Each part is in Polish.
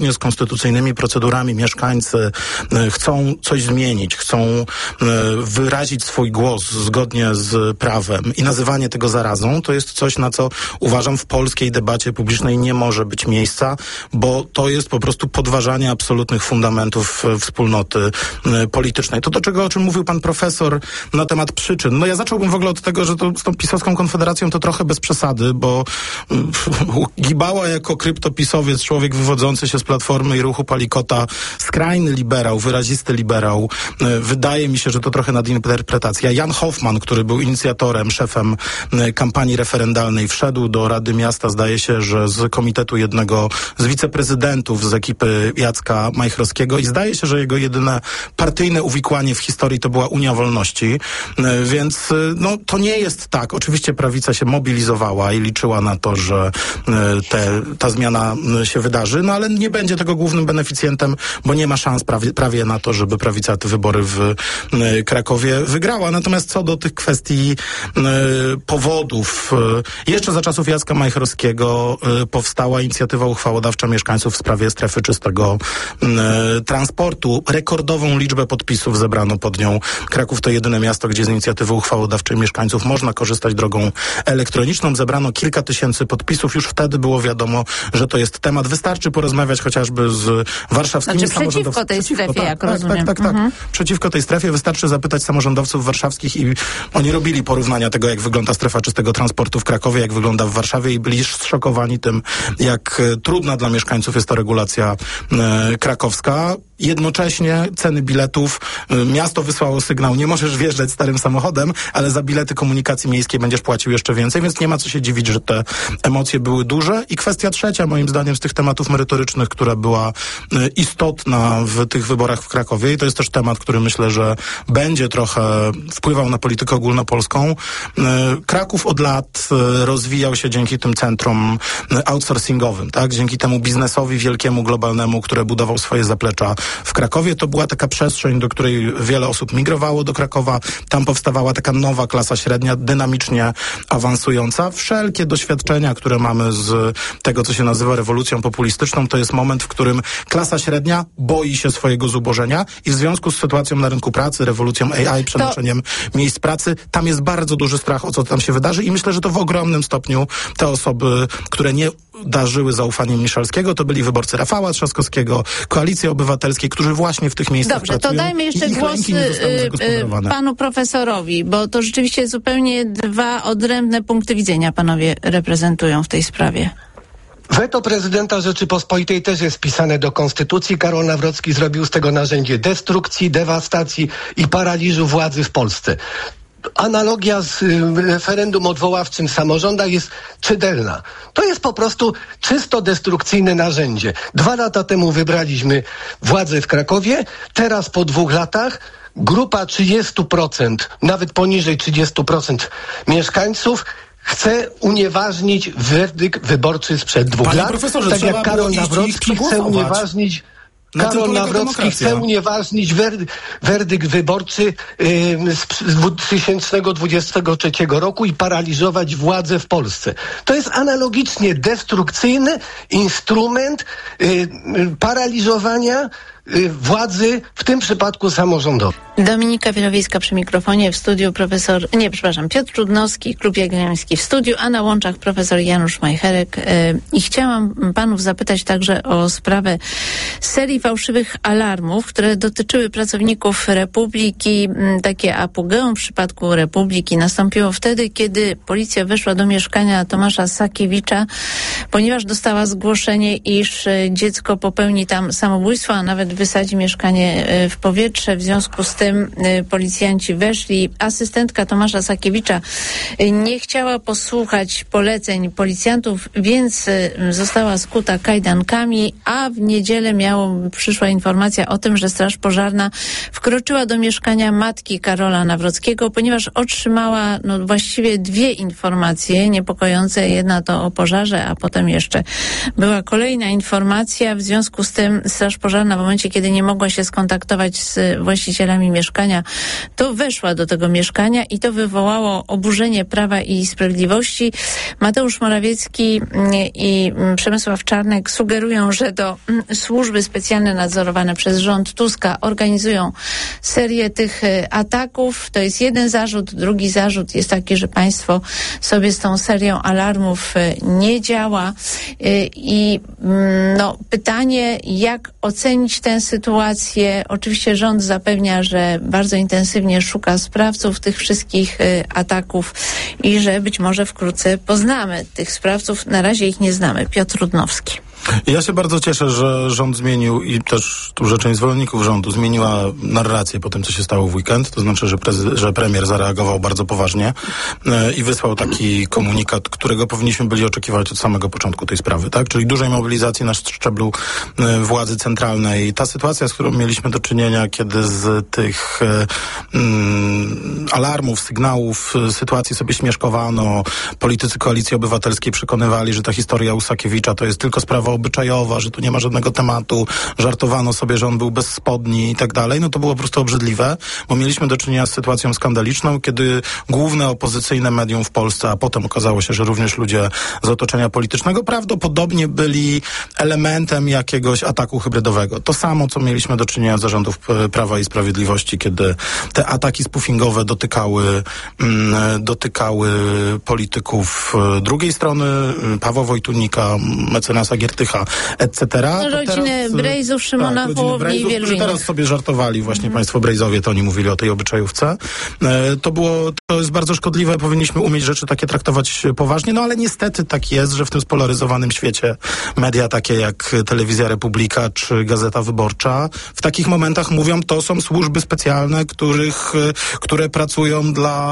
zgodnie z konstytucyjnymi procedurami mieszkańcy chcą coś zmienić, chcą wyrazić swój głos zgodnie z prawem i nazywanie tego zarazą, to jest coś, na co uważam w polskiej debacie publicznej nie może być miejsca, bo to jest po prostu podważanie absolutnych fundamentów wspólnoty politycznej. O czym mówił pan profesor na temat przyczyn. No ja zacząłbym w ogóle od tego, że to z tą pisowską konfederacją to trochę bez przesady, bo Gibała jako kryptopisowiec, człowiek wywodzący się z Platformy i Ruchu Palikota, skrajny liberał, wyrazisty liberał. Wydaje mi się, że to trochę nadinterpretacja. Jan Hoffman, który był inicjatorem, szefem kampanii referendalnej, wszedł do Rady Miasta, zdaje się, że z komitetu jednego z wiceprezydentów z ekipy Jacka Majchrowskiego i zdaje się, że jego jedyne partyjne uwikłanie w historii to była Unia Wolności, więc no to nie jest tak. Oczywiście prawica się mobilizowała i liczyła na to, że ta zmiana się wydarzy, no ale nie będzie tego głównym beneficjentem, bo nie ma szans prawie na to, żeby prawica te wybory w Krakowie wygrała. Natomiast co do tych kwestii powodów, jeszcze za czasów Jacka Majchrowskiego powstała inicjatywa uchwałodawcza mieszkańców w sprawie strefy czystego transportu. Rekordową liczbę podpisów zebrano pod nią. Kraków to jedyne miasto, gdzie z inicjatywy uchwałodawczej mieszkańców można korzystać drogą elektroniczną. Zebrano kilka tysięcy podpisów. Już wtedy było wiadomo, że to jest temat. Wystarczy porozmawiać chociażby z warszawskimi samorządowcami. Przeciwko tej strefie, jak rozumiem. Tak. Przeciwko tej strefie wystarczy zapytać samorządowców warszawskich i oni robili porównania tego, jak wygląda strefa czystego transportu w Krakowie, jak wygląda w Warszawie i byli zszokowani tym, jak trudna dla mieszkańców jest to regulacja krakowska. Jednocześnie ceny biletów, miasto wysłało sygnał, nie możesz wjeżdżać starym samochodem, ale za bilety komunikacji miejskiej będziesz płacił jeszcze więcej, więc nie ma co się dziwić, że te emocje były duże. I kwestia trzecia, moim zdaniem, z tych tematów merytorycznych, która była istotna w tych wyborach w Krakowie i to jest też temat, który myślę, że będzie trochę wpływał na politykę ogólnopolską. Kraków od lat rozwijał się dzięki tym centrum outsourcingowym, tak? Dzięki temu biznesowi wielkiemu, globalnemu, które budował swoje zaplecza w Krakowie. To była taka przestrzeń, do której wiele osób migrowało do Krakowa. Tam powstawała taka nowa klasa średnia, dynamicznie awansująca. Wszelkie doświadczenia, które mamy z tego, co się nazywa rewolucją populistyczną, to jest moment, w którym klasa średnia boi się swojego zubożenia i w związku z sytuacją na rynku pracy, rewolucją AI, przenoczeniem miejsc pracy, tam jest bardzo duży strach o co tam się wydarzy i myślę, że to w ogromnym stopniu te osoby, które nie darzyły zaufaniem Miszalskiego, to byli wyborcy Rafała Trzaskowskiego, Koalicji Obywatelskiej, którzy właśnie w tych miejscach pracują. Dobrze, to dajmy jeszcze głos panu profesorowi, bo to rzeczywiście zupełnie dwa odrębne punkty widzenia panowie reprezentują w tej sprawie. Weto prezydenta Rzeczypospolitej też jest wpisane do Konstytucji. Karol Nawrocki zrobił z tego narzędzie destrukcji, dewastacji i paraliżu władzy w Polsce. Analogia z referendum odwoławczym w samorządach jest czytelna. To jest po prostu czysto destrukcyjne narzędzie. 2 lata temu wybraliśmy władzę w Krakowie, teraz po 2 latach grupa 30%, nawet poniżej 30% mieszkańców chce unieważnić werdykt wyborczy sprzed 2 lat. Tak jak Karol Nawrocki chce unieważnić werdykt wyborczy z 2023 roku i paraliżować władzę w Polsce. To jest analogicznie destrukcyjny instrument paraliżowania władzy, w tym przypadku samorządowej. Dominika Wielowiejska przy mikrofonie, w studiu Piotr Trudnowski, Klub Jagielloński w studiu, a na łączach profesor Janusz Majcherek. I chciałam panów zapytać także o sprawę serii fałszywych alarmów, które dotyczyły pracowników Republiki. Takie apogeum w przypadku Republiki nastąpiło wtedy, kiedy policja weszła do mieszkania Tomasza Sakiewicza, ponieważ dostała zgłoszenie, iż dziecko popełni tam samobójstwo, a nawet wysadzi mieszkanie w powietrze. W związku z tym policjanci weszli. Asystentka Tomasza Sakiewicza nie chciała posłuchać poleceń policjantów, więc została skuta kajdankami, a w niedzielę miała przyszła informacja o tym, że Straż Pożarna wkroczyła do mieszkania matki Karola Nawrockiego, ponieważ otrzymała właściwie dwie informacje niepokojące. Jedna to o pożarze, a potem jeszcze była kolejna informacja. W związku z tym Straż Pożarna w momencie, kiedy nie mogła się skontaktować z właścicielami mieszkania, to weszła do tego mieszkania i to wywołało oburzenie Prawa i Sprawiedliwości. Mateusz Morawiecki i Przemysław Czarnek sugerują, że to służby specjalne nadzorowane przez rząd Tuska organizują serię tych ataków. To jest jeden zarzut. Drugi zarzut jest taki, że państwo sobie z tą serią alarmów nie działa. I pytanie, jak ocenić tę sytuację? Oczywiście rząd zapewnia, że bardzo intensywnie szuka sprawców tych wszystkich ataków i że być może wkrótce poznamy tych sprawców. Na razie ich nie znamy. Piotr Rudnowski. Ja się bardzo cieszę, że rząd zmienił i też duża część zwolenników rządu zmieniła narrację po tym, co się stało w weekend. To znaczy, że premier zareagował bardzo poważnie i wysłał taki komunikat, którego powinniśmy byli oczekiwać od samego początku tej sprawy, tak? Czyli dużej mobilizacji na szczeblu władzy centralnej. Ta sytuacja, z którą mieliśmy do czynienia, kiedy z tych alarmów, sygnałów, sytuacji sobie śmieszkowano, politycy Koalicji Obywatelskiej przekonywali, że ta historia Usakiewicza to jest tylko sprawa obyczajowa, że tu nie ma żadnego tematu, żartowano sobie, że on był bez spodni i tak dalej, no to było po prostu obrzydliwe, bo mieliśmy do czynienia z sytuacją skandaliczną, kiedy główne opozycyjne medium w Polsce, a potem okazało się, że również ludzie z otoczenia politycznego prawdopodobnie byli elementem jakiegoś ataku hybrydowego. To samo, co mieliśmy do czynienia z zarządów Prawa i Sprawiedliwości, kiedy te ataki spoofingowe dotykały polityków drugiej strony, Pawła Wojtunika, mecenasa Giertycha, etc. Rodziny Brejzów, Szymona Hołowni i wielu innych. Teraz sobie żartowali właśnie państwo Brejzowie, to oni mówili o tej obyczajówce. To jest bardzo szkodliwe, powinniśmy umieć rzeczy takie traktować poważnie, no ale niestety tak jest, że w tym spolaryzowanym świecie media takie jak Telewizja Republika czy Gazeta Wyborcza w takich momentach mówią, to są służby specjalne, które pracują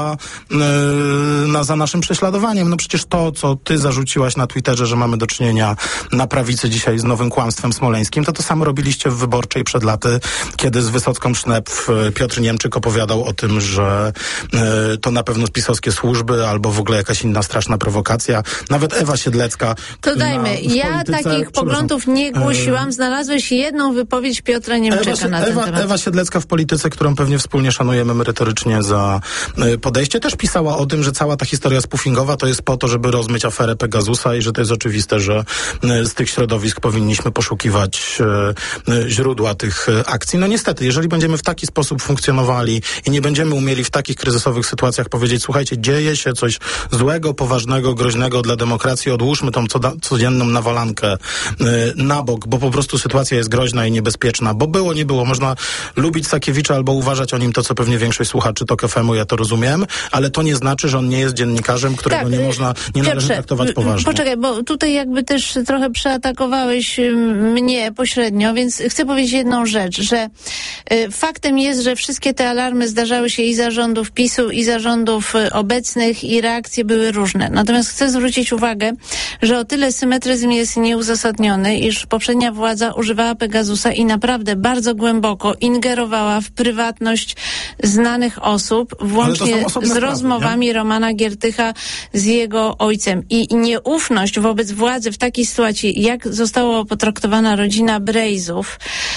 za naszym prześladowaniem. No przecież to, co ty zarzuciłaś na Twitterze, że mamy do czynienia na prawicy dzisiaj z nowym kłamstwem smoleńskim, to samo robiliście w Wyborczej przed laty, kiedy z Wysocką Sznep Piotr Niemczyk opowiadał o tym, że to na pewno spisowskie służby albo w ogóle jakaś inna straszna prowokacja. Nawet Ewa Siedlecka. To dajmy. Ja takich poglądów nie głosiłam. Znalazłeś jedną wypowiedź Piotra Niemczyka na ten temat. Ewa Siedlecka w Polityce, którą pewnie wspólnie szanujemy merytorycznie za podejście, też pisała o tym, że cała ta historia spoofingowa to jest po to, żeby rozmyć aferę Pegasusa i że to jest oczywiste, że z tych środowisk powinniśmy poszukiwać źródła tych akcji. No niestety, jeżeli będziemy w taki sposób funkcjonowali i nie będziemy umieli w takich kryzysowych sytuacjach powiedzieć, słuchajcie, dzieje się coś złego, poważnego, groźnego dla demokracji, odłóżmy tą codzienną nawalankę na bok, bo po prostu sytuacja jest groźna i niebezpieczna, bo było, nie było. Można lubić Sakiewicza albo uważać o nim to, co pewnie większość słuchaczy TOK FM-u, ja to rozumiem, ale to nie znaczy, że on nie jest dziennikarzem, którego nie należy traktować poważnie. Poczekaj, bo tutaj jakby też trochę przeatakowałeś mnie pośrednio, więc chcę powiedzieć jedną rzecz, że faktem jest, że wszystkie te alarmy zdarzały się i za rządów PiS-u, i za rządów obecnych i reakcje były różne. Natomiast chcę zwrócić uwagę, że o tyle symetryzm jest nieuzasadniony, iż poprzednia władza używała Pegasusa i naprawdę bardzo głęboko ingerowała w prywatność znanych osób, włącznie z rozmowami Romana Giertycha z jego ojcem. I nieufność wobec władzy w takiej sytuacji, jak została potraktowana rodzina Brejzów,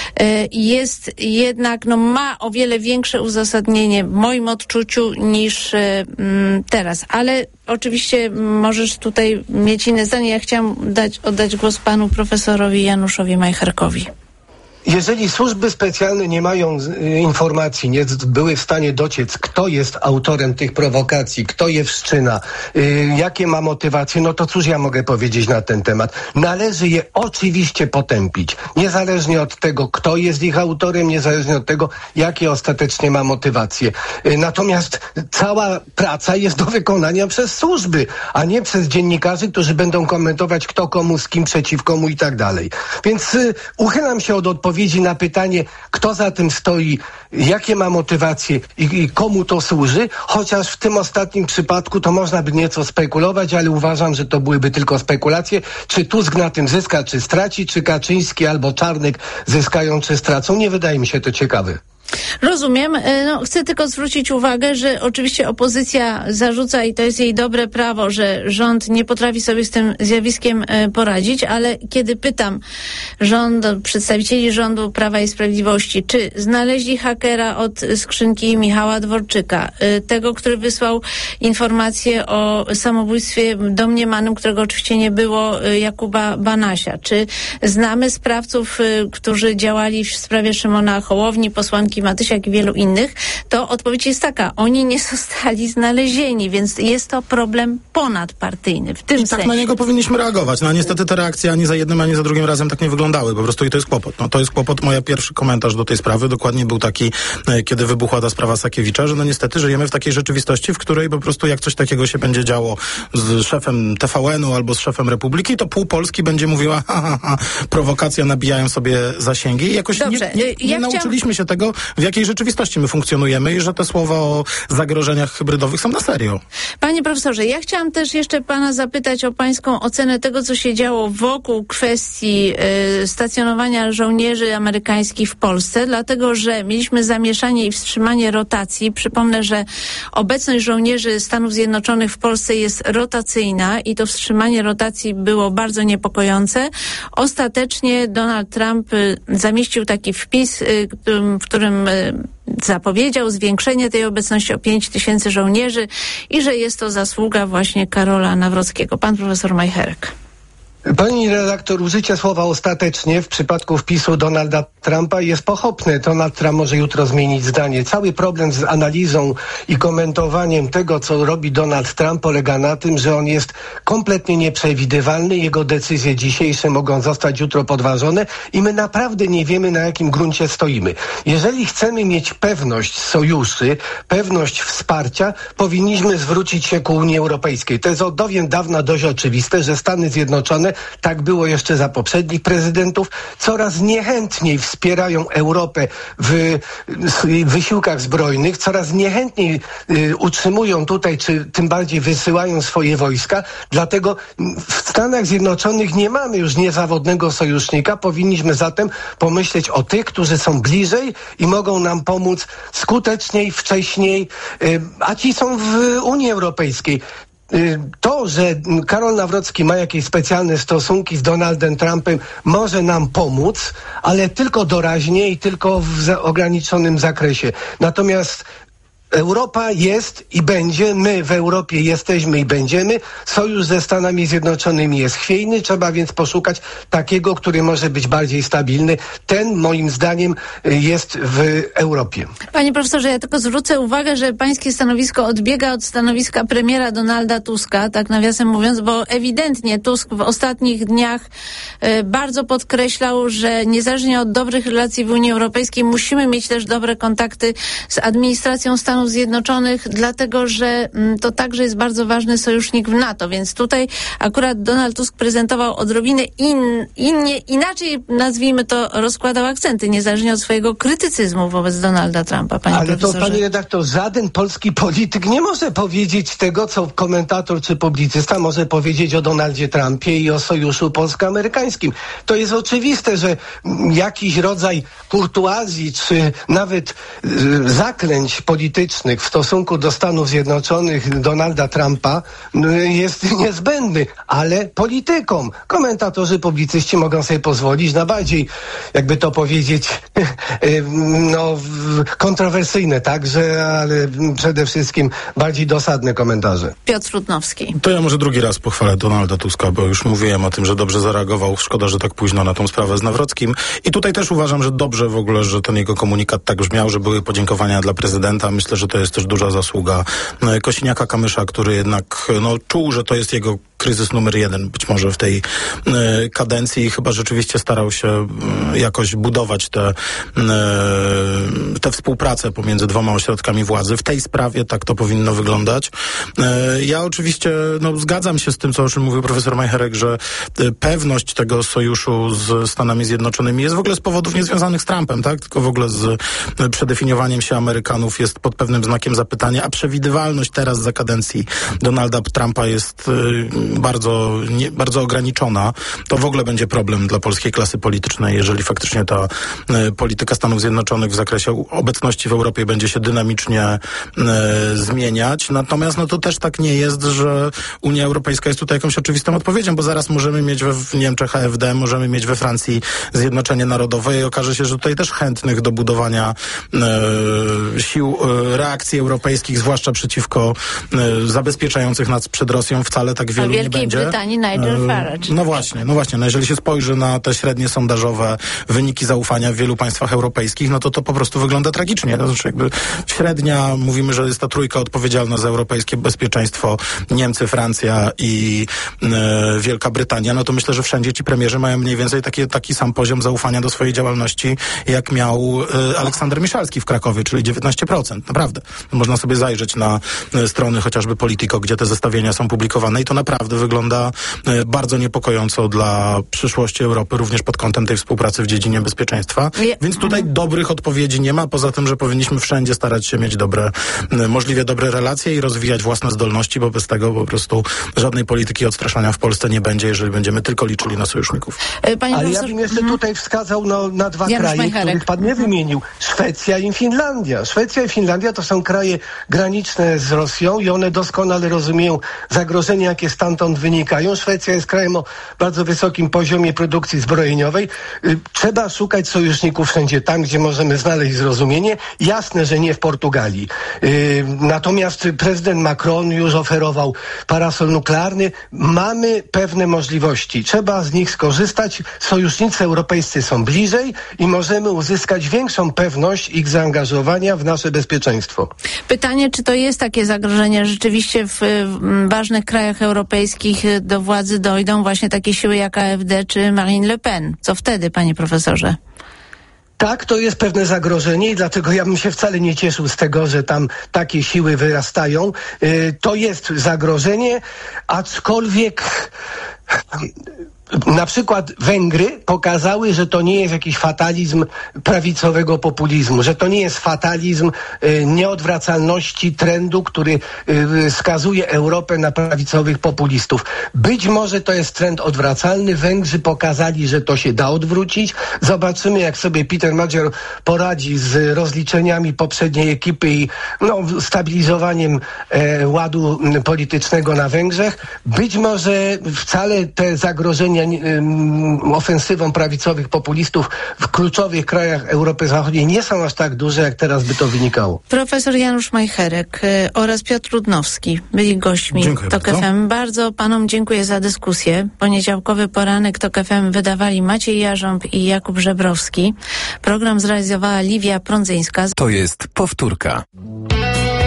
jest jednak, ma o wiele większe uzasadnienie w moim odczuciu niż teraz. Ale oczywiście możesz tutaj mieć inne zdanie. Ja chciałam oddać głos panu profesorowi Januszowi Majcherkowi. Jeżeli służby specjalne nie mają informacji, nie były w stanie dociec, kto jest autorem tych prowokacji, kto je wszczyna, jakie ma motywacje, no to cóż ja mogę powiedzieć na ten temat. Należy je oczywiście potępić, niezależnie od tego, kto jest ich autorem, niezależnie od tego, jakie ostatecznie ma motywacje. Natomiast cała praca jest do wykonania przez służby, a nie przez dziennikarzy, którzy będą komentować, kto komu, z kim, przeciw komu i tak dalej. Więc uchylam się od odpowiedzi odpowiedzi na pytanie, kto za tym stoi, jakie ma motywacje i komu to służy, chociaż w tym ostatnim przypadku to można by nieco spekulować, ale uważam, że to byłyby tylko spekulacje. Czy Tusk na tym zyska, czy straci, czy Kaczyński albo Czarnek zyskają, czy stracą. Nie wydaje mi się to ciekawe. Rozumiem. Chcę tylko zwrócić uwagę, że oczywiście opozycja zarzuca, i to jest jej dobre prawo, że rząd nie potrafi sobie z tym zjawiskiem poradzić, ale kiedy pytam przedstawicieli rządu Prawa i Sprawiedliwości, czy znaleźli hakera od skrzynki Michała Dworczyka, tego, który wysłał informację o samobójstwie domniemanym, którego oczywiście nie było, Jakuba Banasia, czy znamy sprawców, którzy działali w sprawie Szymona Hołowni, posłanki Matysiak i wielu innych, to odpowiedź jest taka: oni nie zostali znalezieni, więc jest to problem ponadpartyjny w tym sensie. Tak na niego powinniśmy reagować. No a niestety te reakcje ani za jednym, ani za drugim razem tak nie wyglądały. Po prostu i to jest kłopot. No to jest kłopot. Mój pierwszy komentarz do tej sprawy dokładnie był taki, kiedy wybuchła ta sprawa Sakiewicza, że no niestety żyjemy w takiej rzeczywistości, w której po prostu jak coś takiego się będzie działo z szefem TVN-u albo z szefem Republiki, to pół Polski będzie mówiła prowokacja, nabijają sobie zasięgi. I jakoś nie nauczyliśmy się tego, w jakiej rzeczywistości my funkcjonujemy i że te słowa o zagrożeniach hybrydowych są na serio. Panie profesorze, ja chciałam też jeszcze pana zapytać o pańską ocenę tego, co się działo wokół kwestii stacjonowania żołnierzy amerykańskich w Polsce, dlatego że mieliśmy zamieszanie i wstrzymanie rotacji. Przypomnę, że obecność żołnierzy Stanów Zjednoczonych w Polsce jest rotacyjna i to wstrzymanie rotacji było bardzo niepokojące. Ostatecznie Donald Trump zamieścił taki wpis, w którym zapowiedział zwiększenie tej obecności o 5,000 żołnierzy i że jest to zasługa właśnie Karola Nawrockiego. Pan profesor Majcherek. Pani redaktor, użycie słowa ostatecznie w przypadku wpisu Donalda Trumpa jest pochopne. Donald Trump może jutro zmienić zdanie. Cały problem z analizą i komentowaniem tego, co robi Donald Trump, polega na tym, że on jest kompletnie nieprzewidywalny. Jego decyzje dzisiejsze mogą zostać jutro podważone i my naprawdę nie wiemy, na jakim gruncie stoimy. Jeżeli chcemy mieć pewność sojuszy, pewność wsparcia, powinniśmy zwrócić się ku Unii Europejskiej. To jest od dawna dość oczywiste, że Stany Zjednoczone, tak było jeszcze za poprzednich prezydentów, coraz niechętniej wspierają Europę w wysiłkach zbrojnych, coraz niechętniej utrzymują tutaj, czy tym bardziej wysyłają swoje wojska. Dlatego w Stanach Zjednoczonych nie mamy już niezawodnego sojusznika. Powinniśmy zatem pomyśleć o tych, którzy są bliżej i mogą nam pomóc skuteczniej, wcześniej, a ci są w Unii Europejskiej. To, że Karol Nawrocki ma jakieś specjalne stosunki z Donaldem Trumpem, może nam pomóc, ale tylko doraźnie i tylko w ograniczonym zakresie. Natomiast Europa jest i będzie, my w Europie jesteśmy i będziemy. Sojusz ze Stanami Zjednoczonymi jest chwiejny, trzeba więc poszukać takiego, który może być bardziej stabilny. Ten, moim zdaniem, jest w Europie. Panie profesorze, ja tylko zwrócę uwagę, że pańskie stanowisko odbiega od stanowiska premiera Donalda Tuska, tak nawiasem mówiąc, bo ewidentnie Tusk w ostatnich dniach bardzo podkreślał, że niezależnie od dobrych relacji w Unii Europejskiej musimy mieć też dobre kontakty z administracją Stanów Zjednoczonych, dlatego że to także jest bardzo ważny sojusznik w NATO, więc tutaj akurat Donald Tusk prezentował odrobinę inaczej, nazwijmy to, rozkładał akcenty, niezależnie od swojego krytycyzmu wobec Donalda Trumpa, panie profesorze. To, panie redaktor, żaden polski polityk nie może powiedzieć tego, co komentator czy publicysta może powiedzieć o Donaldzie Trumpie i o sojuszu polsko-amerykańskim. To jest oczywiste, że jakiś rodzaj kurtuazji czy nawet zaklęć politycznych w stosunku do Stanów Zjednoczonych Donalda Trumpa jest niezbędny, ale politykom, komentatorzy, publicyści mogą sobie pozwolić na bardziej, jakby to powiedzieć, kontrowersyjne także, ale przede wszystkim bardziej dosadne komentarze. Piotr Trudnowski. To ja może drugi raz pochwalę Donalda Tuska, bo już mówiłem o tym, że dobrze zareagował. Szkoda, że tak późno na tą sprawę z Nawrockim. I tutaj też uważam, że dobrze w ogóle, że ten jego komunikat tak brzmiał, że były podziękowania dla prezydenta. Myślę, że że to jest też duża zasługa Kosiniaka-Kamysza, który jednak czuł, że to jest jego kryzys numer 1 być może w tej kadencji i chyba rzeczywiście starał się jakoś budować tę współpracę pomiędzy dwoma ośrodkami władzy. W tej sprawie tak to powinno wyglądać. Ja oczywiście zgadzam się z tym, o czym mówił profesor Majcherek, że pewność tego sojuszu z Stanami Zjednoczonymi jest w ogóle z powodów niezwiązanych z Trumpem, tak? Tylko w ogóle z przedefiniowaniem się Amerykanów jest pod pewnym znakiem zapytania, a przewidywalność teraz za kadencji Donalda Trumpa jest bardzo ograniczona. To w ogóle będzie problem dla polskiej klasy politycznej, jeżeli faktycznie ta polityka Stanów Zjednoczonych w zakresie obecności w Europie będzie się dynamicznie zmieniać. Natomiast to też tak nie jest, że Unia Europejska jest tutaj jakąś oczywistą odpowiedzią, bo zaraz możemy mieć w Niemczech AfD, możemy mieć we Francji Zjednoczenie Narodowe i okaże się, że tutaj też chętnych do budowania sił reakcji europejskich, zwłaszcza przeciwko zabezpieczających nas przed Rosją, wcale tak wielu nie będzie. W Brytanii Nigel Farage. No właśnie. Jeżeli się spojrzy na te średnie sondażowe wyniki zaufania w wielu państwach europejskich, to po prostu wygląda tragicznie. To znaczy średnia, mówimy, że jest ta trójka odpowiedzialna za europejskie bezpieczeństwo, Niemcy, Francja i Wielka Brytania, to myślę, że wszędzie ci premierzy mają mniej więcej taki sam poziom zaufania do swojej działalności, jak miał Aleksander Miszalski w Krakowie, czyli 19%. Naprawdę. Można sobie zajrzeć na strony chociażby Politico, gdzie te zestawienia są publikowane i to naprawdę wygląda bardzo niepokojąco dla przyszłości Europy, również pod kątem tej współpracy w dziedzinie bezpieczeństwa. Więc tutaj dobrych odpowiedzi nie ma, poza tym, że powinniśmy wszędzie starać się mieć możliwie dobre relacje i rozwijać własne zdolności, bo bez tego po prostu żadnej polityki odstraszania w Polsce nie będzie, jeżeli będziemy tylko liczyli na sojuszników. Ale ja bym jeszcze tutaj wskazał na dwa kraje, których pan nie wymienił. Szwecja i Finlandia. Szwecja i Finlandia to są kraje graniczne z Rosją i one doskonale rozumieją zagrożenia, jakie stamtąd wynikają. Szwecja jest krajem o bardzo wysokim poziomie produkcji zbrojeniowej. Trzeba szukać sojuszników wszędzie tam, gdzie możemy znaleźć zrozumienie. Jasne, że nie w Portugalii. Natomiast prezydent Macron już oferował parasol nuklearny. Mamy pewne możliwości. Trzeba z nich skorzystać. Sojusznicy europejscy są bliżej i możemy uzyskać większą pewność ich zaangażowania w nasze bezpieczeństwo. Pytanie, czy to jest takie zagrożenie? Rzeczywiście w ważnych krajach europejskich do władzy dojdą właśnie takie siły jak AfD czy Marine Le Pen. Co wtedy, panie profesorze? Tak, to jest pewne zagrożenie i dlatego ja bym się wcale nie cieszył z tego, że tam takie siły wyrastają. To jest zagrożenie, aczkolwiek na przykład Węgry pokazały, że to nie jest jakiś fatalizm prawicowego populizmu, że to nie jest fatalizm nieodwracalności trendu, który skazuje Europę na prawicowych populistów. Być może to jest trend odwracalny. Węgrzy pokazali, że to się da odwrócić. Zobaczymy, jak sobie Peter Magyar poradzi z rozliczeniami poprzedniej ekipy i stabilizowaniem ładu politycznego na Węgrzech. Być może wcale te zagrożenia ofensywą prawicowych populistów w kluczowych krajach Europy Zachodniej nie są aż tak duże, jak teraz by to wynikało. Profesor Janusz Majcherek oraz Piotr Trudnowski byli gośćmi TOK FM. Bardzo panom dziękuję za dyskusję. Poniedziałkowy poranek TOK FM wydawali Maciej Jarząb i Jakub Żebrowski. Program zrealizowała Liwia Prądzyńska. To jest powtórka.